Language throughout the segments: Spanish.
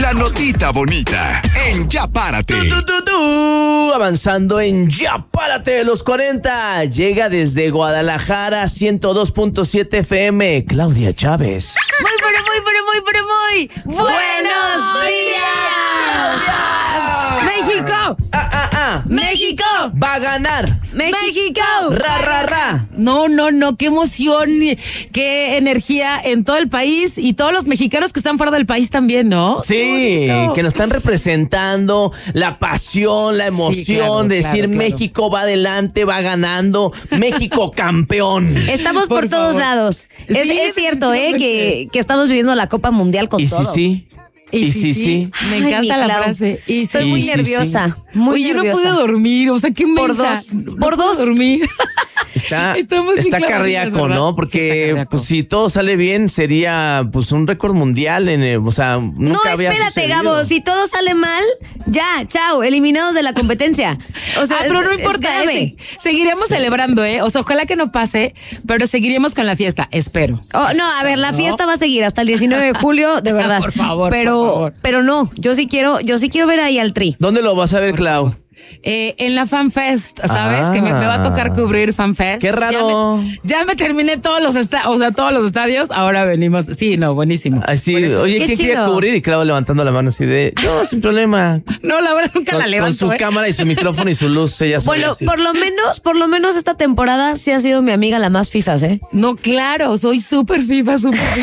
La notita bonita en Ya Párate. Avanzando en Ya Párate, los 40. Llega desde Guadalajara, 102.7 FM, Claudia Chávez. Muy buenos días. México. México. Va a ganar. México. Ra. No, qué emoción, qué energía en todo el país y todos los mexicanos que están fuera del país también, ¿no? Sí, que nos están representando la pasión, la emoción de decir México va adelante, va ganando, México campeón. Estamos por todos lados. Es cierto, que estamos viviendo la Copa Mundial con todo. Sí. Y sí. Me encanta la frase. Estoy muy nerviosa. Muy nerviosa. Yo no pude dormir, o sea, qué mensa. Por dos. Dormir. Está cardíaco, ¿no? Porque pues si todo sale bien sería pues un récord mundial nunca había espérate, sucedido. Gabo, si todo sale mal, ya, chao, eliminados de la competencia. O sea, pero no importa, seguiremos celebrando, o sea, ojalá que no pase, pero seguiremos con la fiesta, espero. A ver, la fiesta va a seguir hasta el 19 de julio, de verdad. Por favor. Pero no, yo sí quiero ver ahí al Tri. ¿Dónde lo vas a ver, Clau? En la FanFest, ¿sabes? Que me va a tocar cubrir FanFest. ¡Qué raro! Ya me terminé todos los estadios, ahora venimos. Sí, no, buenísimo. Así, oye, ¿quién quiere cubrir? Y Clau levantando la mano así de, no, sin problema. No, la verdad nunca la levanto. Con su cámara y su micrófono y su luz, ella sabe. Bueno, por lo menos esta temporada sí ha sido mi amiga la más fifas, ¿eh? No, claro, soy súper FIFA.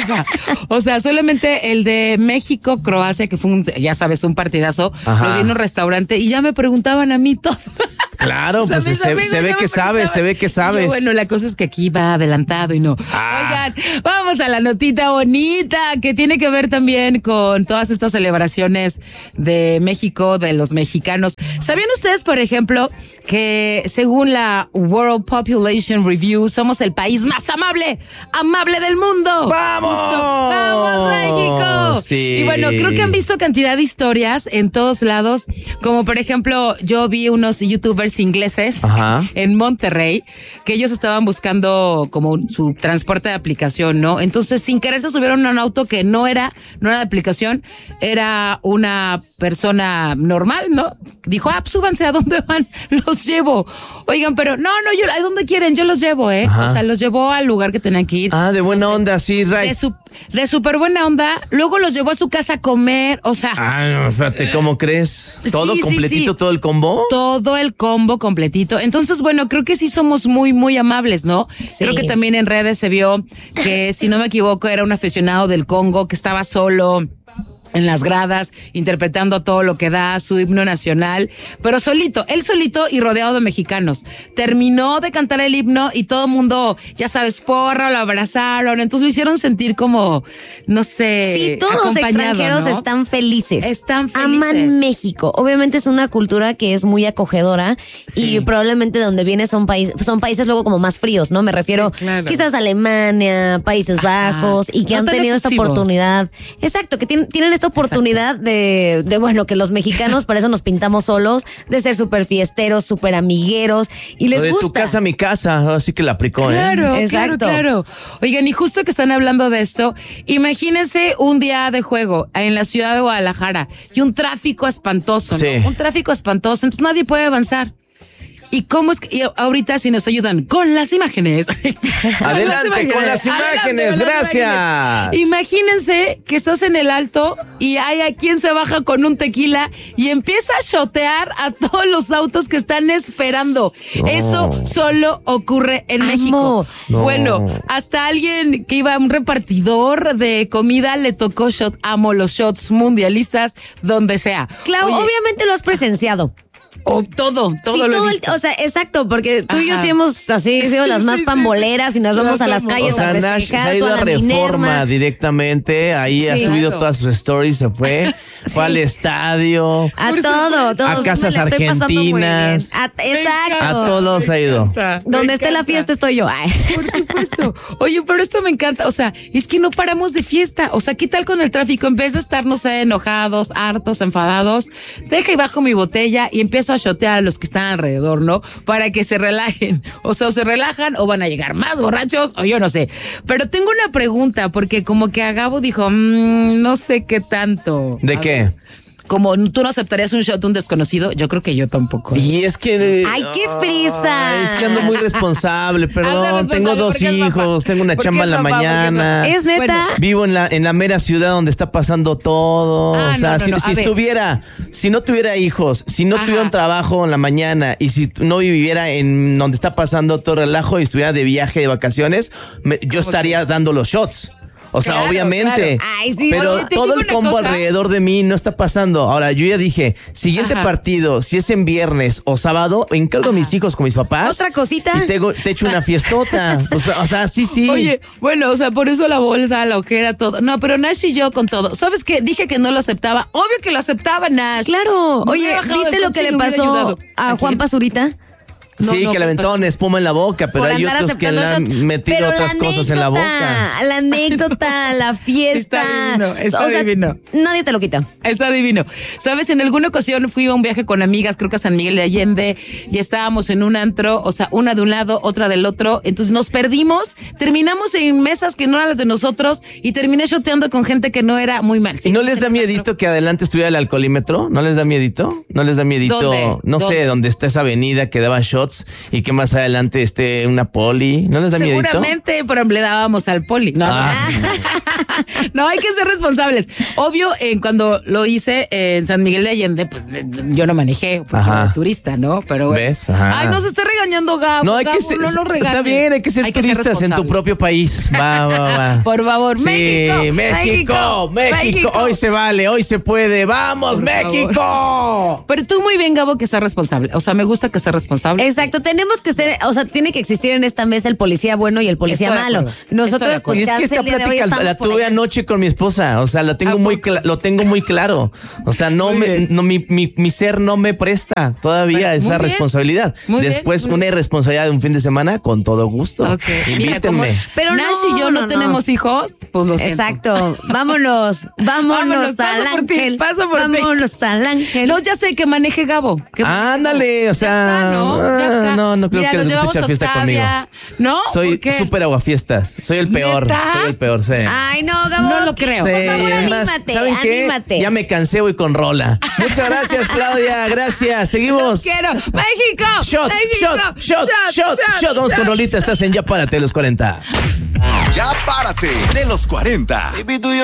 O sea, solamente el de México-Croacia, que fue ya sabes, un partidazo, lo vi en un restaurante y ya me preguntaban a mí todo. Claro, pues se ve que sabes. Bueno, la cosa es que aquí va adelantado y no. Oigan, vamos a la notita bonita que tiene que ver también con todas estas celebraciones de México, de los mexicanos. ¿Sabían ustedes, por ejemplo, que según la World Population Review somos el país más amable del mundo? ¡Vamos! ¡Vamos, México! Sí. Y bueno, creo que han visto cantidad de historias en todos lados, como por ejemplo, yo vi unos youtubers ingleses en Monterrey, que ellos estaban buscando como su transporte de aplicación, ¿no? Entonces, sin querer se subieron a un auto que no era de aplicación, era una persona normal, ¿no? Dijo, súbanse, ¿a dónde van? Los llevo. Oigan, pero no, ¿a dónde quieren? Yo los llevo, O sea, los llevó al lugar que tenían que ir. De buena onda, sí, right. De súper buena onda, luego los llevó a su casa a comer, o sea. No, espérate, ¿cómo crees? ¿Todo completito, todo el combo? Todo el combo completito. Entonces, bueno, creo que sí somos muy, muy amables, ¿no? Sí. Creo que también en redes se vio que, si no me equivoco, era un aficionado del Congo que estaba solo en las gradas, interpretando todo lo que da su himno nacional, pero él solito y rodeado de mexicanos. Terminó de cantar el himno y todo el mundo, ya sabes, porra, lo abrazaron, entonces lo hicieron sentir como, no sé, sí, todos los extranjeros, ¿no? Están felices. Aman México. Obviamente es una cultura que es muy acogedora y probablemente de donde viene son países luego como más fríos, ¿no? Me refiero quizás a Alemania, Países Bajos, y que han tenido esta oportunidad. Exacto, que tienen esta oportunidad de que los mexicanos, para eso nos pintamos solos, de ser súper fiesteros, súper amigueros, y les gusta. De tu casa a mi casa, así que la aplicó, Claro. Oigan, y justo que están hablando de esto, imagínense un día de juego en la ciudad de Guadalajara y un tráfico espantoso, ¿no? Un tráfico espantoso, entonces nadie puede avanzar. ¿Y cómo es que ahorita si nos ayudan con las imágenes? Adelante con las imágenes, gracias. Imagínense que estás en el Alto y hay a quien se baja con un tequila y empieza a shotear a todos los autos que están esperando. No. Eso solo ocurre en México. No. Bueno, hasta alguien que iba a un repartidor de comida le tocó shot. Amo los shots mundialistas donde sea. Claro, obviamente lo has presenciado. Todo lo he visto. O sea, exacto, porque tú y yo sí hemos sido las más pamboleras y nos vamos a las calles a festejar. Nash se ha ido a Reforma directamente, ahí ha subido todas sus stories, se fue al estadio, a todo, a casas argentinas, exacto, a todos ha ido. Donde esté la fiesta estoy yo. Por supuesto. Oye, pero esto me encanta, o sea, es que no paramos de fiesta, o sea, ¿qué tal con el tráfico? En vez de estar, no sé, enojados, hartos, enfadados, deja y bajo mi botella y empiezo empiezo a shotear a los que están alrededor, ¿no? Para que se relajen. O sea, o se relajan o van a llegar más borrachos o yo no sé. Pero tengo una pregunta, porque como que a Gabo dijo, no sé qué tanto. ¿De qué? Como tú no aceptarías un shot de un desconocido, yo creo que yo tampoco. Y es que... ¡Ay, qué frisa! Es que ando muy responsable, perdón. Tengo 2 hijos, tengo una chamba en la mañana. ¿Es neta? Bueno, vivo en la mera ciudad donde está pasando todo. O sea, si no tuviera hijos, si no tuviera un trabajo en la mañana y si no viviera en donde está pasando todo relajo y estuviera de viaje, de vacaciones, yo estaría dando los shots. O sea, obviamente. Claro. Ay, sí, pero todo el combo alrededor de mí no está pasando. Ahora, yo ya dije, siguiente partido, si es en viernes o sábado, encargo a mis hijos con mis papás. Otra cosita. Y te echo una fiestota. O sea, sí. Oye, bueno, o sea, por eso la bolsa, la ojera, todo. No, pero Nash y yo con todo. ¿Sabes qué? Dije que no lo aceptaba. Obvio que lo aceptaba, Nash. Claro. Oye, ¿viste lo que le pasó a Juan Pazurita? Sí, que le aventaron espuma en la boca, pero hay otros que le han metido otras cosas en la boca. La anécdota, la fiesta. Está divino. Nadie te lo quita. Está divino. Sabes, en alguna ocasión fui a un viaje con amigas, creo que a San Miguel de Allende, y estábamos en un antro, o sea, una de un lado, otra del otro. Entonces nos perdimos, terminamos en mesas que no eran las de nosotros y terminé shoteando con gente que no era muy mal. ¿Y no les da miedito que adelante estuviera el alcoholímetro? ¿No les da miedito? ¿No les da miedito? ¿Dónde? No sé, dónde está esa avenida que daba shots y que más adelante esté una poli. ¿No les da miedito? Seguramente, pero le dábamos al poli. No, no, hay que ser responsables. Obvio, cuando lo hice en San Miguel de Allende, pues yo no manejé, porque era turista, ¿no? Pero ¿ves? Ay, nos está regañando Gabo. No, Gabo, no lo regañes. Está bien, hay que ser turistas en tu propio país. Va. Por favor, sí, México. Hoy se vale, hoy se puede. ¡Vamos, por México! Favor. Pero tú muy bien, Gabo, que seas responsable. O sea, me gusta que seas responsable. Exacto, tenemos que ser, o sea, tiene que existir en esta mesa el policía bueno y el policía malo. Nosotros, pues, es que esta plática la tuve anoche con mi esposa, o sea, lo tengo muy claro. O sea, mi ser no me presta todavía esa responsabilidad. Después, una irresponsabilidad de un fin de semana, con todo gusto. Okay. Invítenme. Pero Nash y yo no tenemos hijos, pues lo siento. Exacto. Vámonos al ángel. Paso por ti. Vámonos al ángel. No, ya sé que maneje Gabo. Ándale, o sea. No creo que les guste echar fiesta conmigo. ¿No? Soy súper aguafiestas. Soy el peor. Sí. Ay, no, Gabo. No lo creo. Sí, por favor, además, anímate, ¿saben qué? anímate. Ya me cansé, voy con rola. Muchas gracias, Claudia. Gracias. Seguimos. Los quiero. ¡México! Shot. Vamos con rolita. Estás en Ya Párate de los 40. Ya Párate de los 40.